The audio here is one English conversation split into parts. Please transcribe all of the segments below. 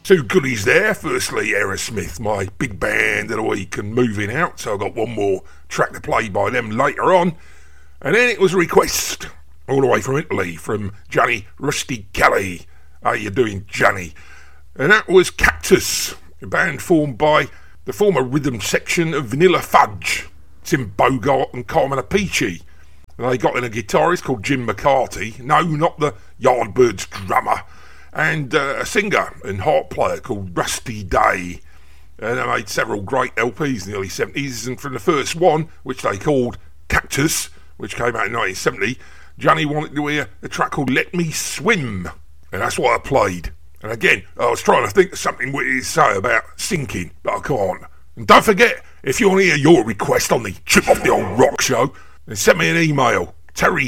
Two goodies there. Firstly, Aerosmith, my big band of the week, and Moving Out. So I got one more track to play by them later on. And then it was a request all the way from Italy from Johnny Rusty Kelly. How you doing, Johnny? And that was Cactus, a band formed by the former rhythm section of Vanilla Fudge, Tim Bogart and Carmen Apici. And they got in a guitarist called Jim McCarty, no, not the Yardbirds drummer, and a singer and harp player called Rusty Day. And they made several great LPs in the early 70s, and from the first one, which they called Cactus, which came out in 1970, Johnny wanted to hear a track called Let Me Swim, and that's what I played. And again, I was trying to think of something witty to say about sinking, but I can't. And don't forget, if you want to hear your request on the Trip Off the Old Rock show, then send me an email,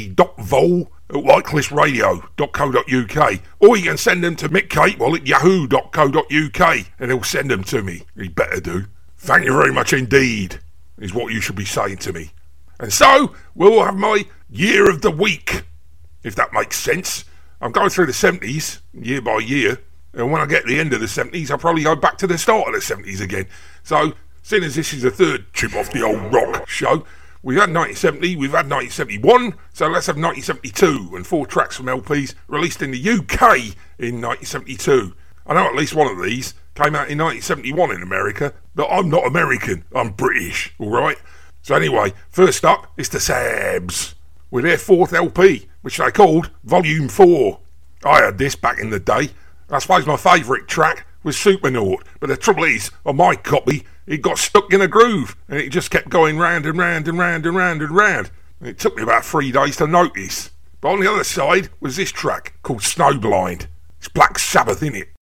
terry.vole@whitecliffradio.co.uk, or you can send them to Mick Capewell at yahoo.co.uk, and he'll send them to me. He better do. Thank you very much indeed, is what you should be saying to me. And so, we'll have my Year of the Week, if that makes sense. I'm going through the 70s, year by year, and when I get to the end of the 70s, I'll probably go back to the start of the 70s again. So, seeing as this is the third Trip Off the Old Rock show, we've had 1970, we've had 1971, so let's have 1972, and 4 tracks from LPs released in the UK in 1972. I know at least one of these came out in 1971 in America, but I'm not American, I'm British, alright? So anyway, first up, it's the Sabs, with their 4th LP, which they called Volume 4. I had this back in the day. I suppose my favourite track was Supernaut, but the trouble is, on my copy, it got stuck in a groove, and it just kept going round and round and round and round and round. And it took me about 3 days to notice. But on the other side was this track, called Snowblind. It's Black Sabbath, innit?